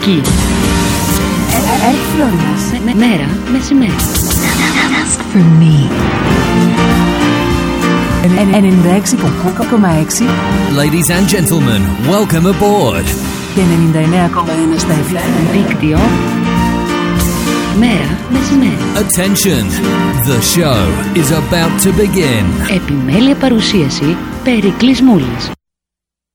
Εκεί. Φλόρινας. Μέρα μεσημέρι. For me. 96,6. Ladies and gentlemen, welcome aboard. Και 99,1 στα FM. Δίκτυο. Μέρα μεσημέρι. Attention, the show is about to begin. Επιμέλεια παρουσίαση Περικλής Μούλης.